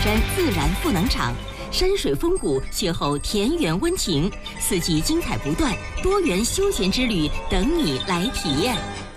山自然赋能场，山水风谷，邂逅田园温情，四季精彩不断，多元休闲之旅等你来体验。